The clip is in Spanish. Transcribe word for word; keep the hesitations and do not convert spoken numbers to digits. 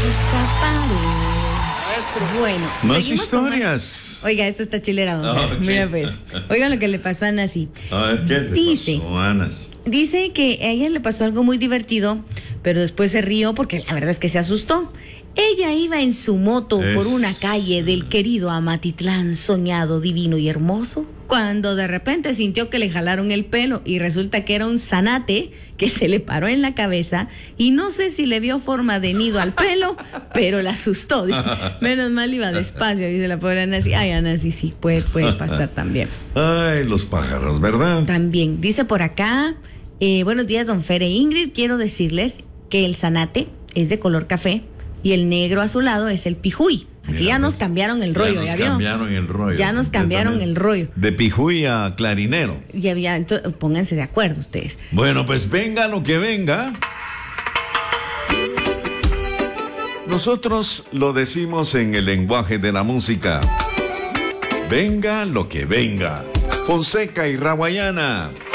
Bueno, más historias. Con... Oiga, esto está chilera, don Oh, okay. Mira pues. Oigan lo que le pasó a Nancy. A ver, ¿qué te dice, pasó, Anas? Dice que a ella le pasó algo muy divertido, pero después se rió porque la verdad es que se asustó. Ella iba en su moto Es... por una calle del querido Amatitlán, soñado, divino y hermoso, cuando de repente sintió que le jalaron el pelo y resulta que era un zanate que se le paró en la cabeza y no sé si le vio forma de nido al pelo, pero la asustó. Dice, menos mal iba despacio, dice la pobre Nancy. Ay, Nancy, sí, puede, puede pasar también. Ay, los pájaros, ¿verdad? También, dice por acá, eh, buenos días, don Fer e Ingrid, quiero decirles que el zanate es de color café y el negro a su lado es el pijuy. Aquí Mira, ya nos cambiaron el rollo, ya nos ¿ya vio? cambiaron el rollo. Ya nos cambiaron el rollo. De pijuy a clarinero. Ya, ya, entonces, pónganse de acuerdo ustedes. Bueno, pues venga lo que venga. Nosotros lo decimos en el lenguaje de la música. Venga lo que venga. Fonseca y Rawayana.